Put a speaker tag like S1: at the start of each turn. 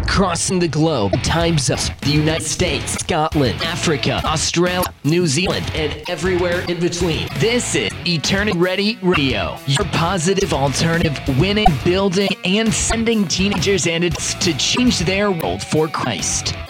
S1: crossing the globe. Time zones, the United States, Scotland, Africa, Australia, New Zealand, and everywhere in between. This is Eternity Ready Radio, your positive alternative, winning, building, and sending teenagers and adults to change their world for Christ.